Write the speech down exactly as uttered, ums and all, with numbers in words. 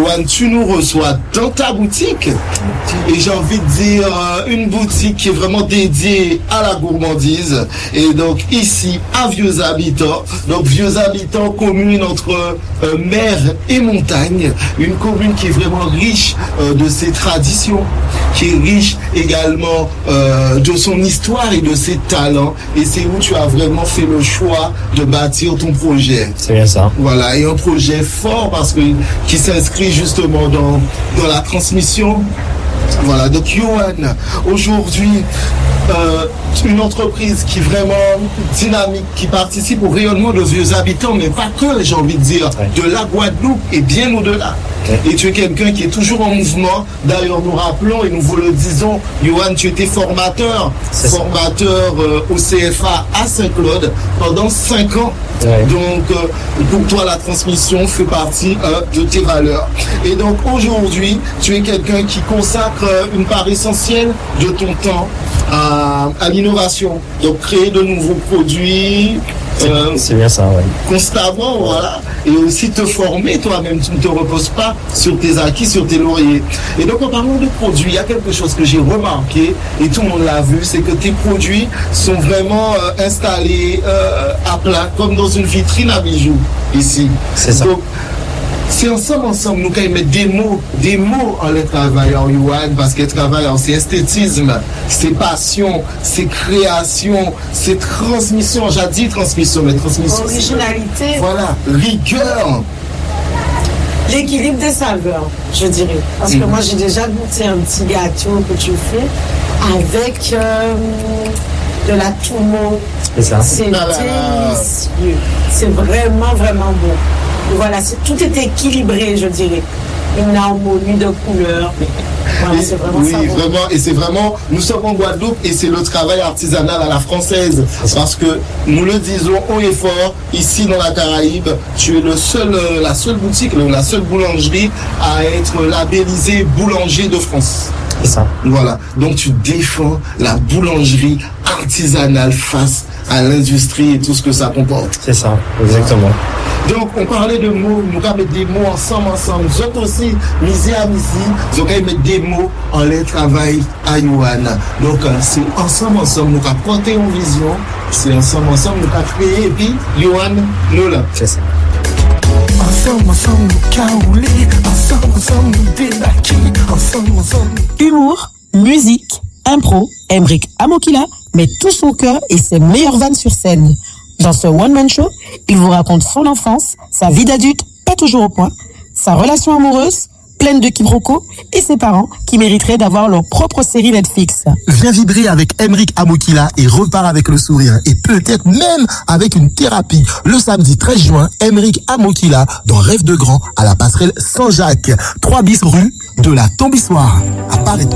Yohan, tu nous reçois dans ta boutique. Et j'ai envie de dire, euh, une boutique qui est vraiment dédiée à la gourmandise. Et donc ici, à Vieux Habitants. Donc Vieux Habitants, commune entre euh, mer et montagne. Une commune qui est vraiment riche euh, de ses traditions, qui est riche également euh, de son histoire et de ses talents. Et c'est où tu as vraiment fait le choix de bâtir ton projet. C'est bien ça. Voilà, et un projet fort parce que qui s'inscrit justement dans, dans la transmission. Voilà, donc Yohan, aujourd'hui, euh, une entreprise qui est vraiment dynamique, qui participe au rayonnement de Vieux Habitants, mais pas que, j'ai envie de dire, ouais. de la Guadeloupe et bien au-delà. Ouais. Et tu es quelqu'un qui est toujours en mouvement. D'ailleurs, nous rappelons et nous vous le disons, Yohan, tu étais formateur, C'est formateur euh, au C F A à Saint-Claude pendant cinq ans. Ouais. Donc, euh, pour toi, la transmission fait partie euh, de tes valeurs. Et donc, aujourd'hui, tu es quelqu'un qui consacre euh, une part essentielle de ton temps à, à l'innovation. Donc, créer de nouveaux produits. Euh, c'est bien ça, oui. Constamment, voilà. Et aussi te former toi-même. Tu ne te reposes pas sur tes acquis, sur tes lauriers. Et donc, en parlant de produits, il y a quelque chose que j'ai remarqué, et tout le monde l'a vu, c'est que tes produits sont vraiment euh, installés euh, à plat, comme dans une vitrine à bijoux, ici. C'est ça. Donc, c'est ensemble, ensemble, nous quand mettre des mots, des mots en les travaillant, Yohan, parce que travaillant, c'est esthétisme, c'est passion, c'est création, c'est transmission. J'ai dit transmission, mais transmission. Originalité. Voilà, rigueur. L'équilibre des saveurs, je dirais. Parce que mmh. moi, j'ai déjà goûté un petit gâteau que tu fais avec euh, de la tourmente. C'est ça. C'est ah délicieux. C'est vraiment, vraiment bon. Voilà, c'est, tout est équilibré, je dirais. Une harmonie de couleurs. Voilà, c'est vraiment oui, ça. Oui, vraiment. Et c'est vraiment, nous sommes en Guadeloupe et c'est le travail artisanal à la française. Parce que nous le disons haut et fort, ici dans la Caraïbe, tu es le seul, la seule boutique, la seule boulangerie à être labellisée boulanger de France. C'est ça. Voilà. Donc tu défends la boulangerie artisanale face à l'industrie et tout ce que ça comporte. C'est ça, exactement. Donc, on parlait de mots, nous allons mettre des mots ensemble, ensemble. Nous autres aussi, misé à misé, nous allons mettre des mots en les travail à Yohan. Donc, c'est ensemble, ensemble, nous allons porter une vision, c'est ensemble, ensemble, nous allons créer, et puis, Yohan, nous là. C'est ça. Ensemble, ensemble, nous caouler, ensemble, ensemble, nous débarquer, ensemble, ensemble. Humour, musique, impro, Emric Amokila met tout son cœur et ses meilleures vannes sur scène. Dans ce one-man show, il vous raconte son enfance, sa vie d'adulte, pas toujours au point, sa relation amoureuse, pleine de quiproquos, et ses parents qui mériteraient d'avoir leur propre série Netflix. Viens vibrer avec Emric Amokila et repars avec le sourire, et peut-être même avec une thérapie. Le samedi treize juin, Emric Amokila dans Rêve de Grand à la passerelle Saint-Jacques, trois bis rue de la Tombissoire, à Paris.